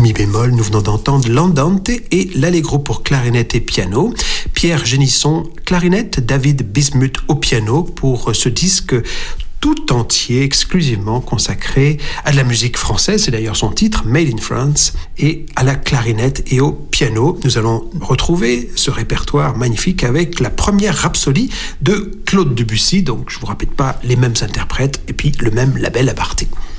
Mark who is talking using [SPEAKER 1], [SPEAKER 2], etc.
[SPEAKER 1] mi bémol. Nous venons d'entendre l'Andante et l'Allegro pour clarinette et piano. Pierre Génisson, clarinette, David Bismuth au piano pour ce disque tout entier, exclusivement consacré à de la musique française, c'est d'ailleurs son titre, Made in France, et à la clarinette et au piano. Nous allons retrouver ce répertoire magnifique avec la première rhapsodie de Claude Debussy, donc je ne vous répète pas les mêmes interprètes, et puis le même label Aparté.